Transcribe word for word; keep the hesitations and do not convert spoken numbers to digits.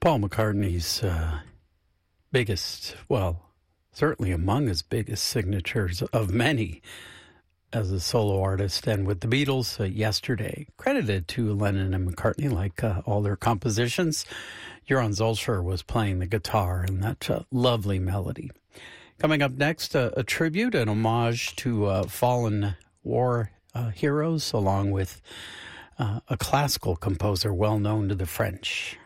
Paul McCartney's uh, biggest, well, certainly among his biggest signatures of many as a solo artist, and with the Beatles, uh, Yesterday, credited to Lennon and McCartney, like uh, all their compositions. Joran Zolcher was playing the guitar in that uh, lovely melody. Coming up next, uh, a tribute, an homage to uh, fallen war uh, heroes, along with uh, a classical composer well known to the French.